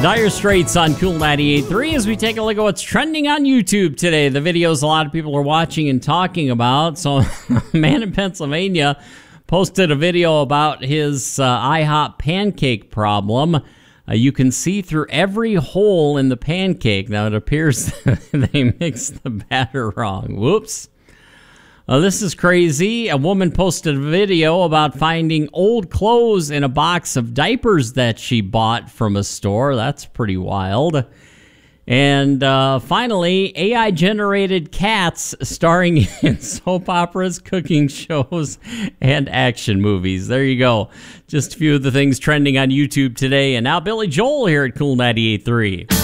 Dire Straits on Cool 98.3 as we take a look at what's trending on YouTube today. The videos a lot of people are watching and talking about. So a man in Pennsylvania posted a video about his IHOP pancake problem. You can see through every hole in the pancake. Now it appears they mixed the batter wrong. Whoops. This is crazy. A woman posted a video about finding old clothes in a box of diapers that she bought from a store. That's pretty wild. And finally, AI-generated cats starring in soap operas, cooking shows, and action movies. There you go. Just a few of the things trending on YouTube today. And now Billy Joel here at Cool 98.3.